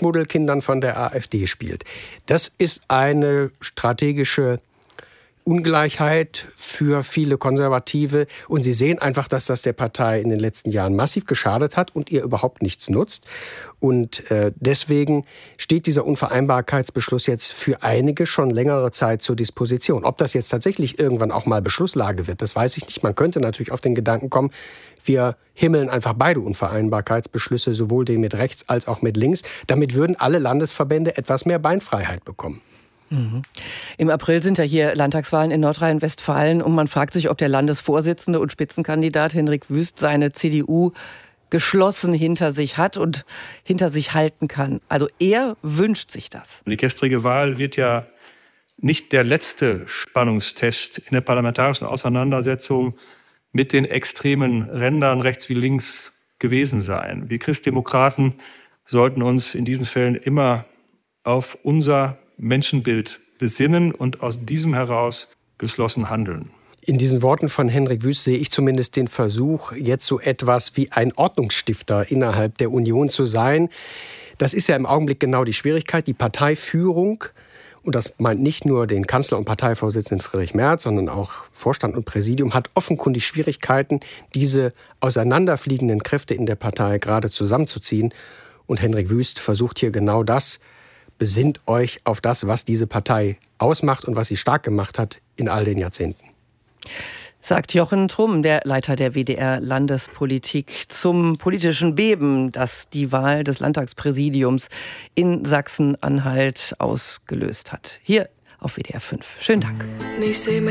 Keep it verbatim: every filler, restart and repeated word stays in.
Kuddelkindern von der AfD spielt. Das ist eine strategische Ungleichheit für viele Konservative. Und sie sehen einfach, dass das der Partei in den letzten Jahren massiv geschadet hat und ihr überhaupt nichts nutzt. Und äh, deswegen steht dieser Unvereinbarkeitsbeschluss jetzt für einige schon längere Zeit zur Disposition. Ob das jetzt tatsächlich irgendwann auch mal Beschlusslage wird, das weiß ich nicht. Man könnte natürlich auf den Gedanken kommen, wir himmeln einfach beide Unvereinbarkeitsbeschlüsse, sowohl den mit rechts als auch mit links. Damit würden alle Landesverbände etwas mehr Beinfreiheit bekommen. Mhm. Im April sind ja hier Landtagswahlen in Nordrhein-Westfalen und man fragt sich, ob der Landesvorsitzende und Spitzenkandidat Henrik Wüst seine C D U geschlossen hinter sich hat und hinter sich halten kann. Also er wünscht sich das. Die gestrige Wahl wird ja nicht der letzte Spannungstest in der parlamentarischen Auseinandersetzung mit den extremen Rändern rechts wie links gewesen sein. Wir Christdemokraten sollten uns in diesen Fällen immer auf unser Menschenbild besinnen und aus diesem heraus geschlossen handeln. In diesen Worten von Henrik Wüst sehe ich zumindest den Versuch, jetzt so etwas wie ein Ordnungsstifter innerhalb der Union zu sein. Das ist ja im Augenblick genau die Schwierigkeit. Die Parteiführung, und das meint nicht nur den Kanzler und Parteivorsitzenden Friedrich Merz, sondern auch Vorstand und Präsidium, hat offenkundig Schwierigkeiten, diese auseinanderfliegenden Kräfte in der Partei gerade zusammenzuziehen. Und Henrik Wüst versucht hier genau das. Besinnt euch auf das, was diese Partei ausmacht und was sie stark gemacht hat in all den Jahrzehnten. Sagt Jochen Trumm, der Leiter der W D R-Landespolitik, zum politischen Beben, das die Wahl des Landtagspräsidiums in Sachsen-Anhalt ausgelöst hat. Hier auf W D R fünf. Schönen Dank.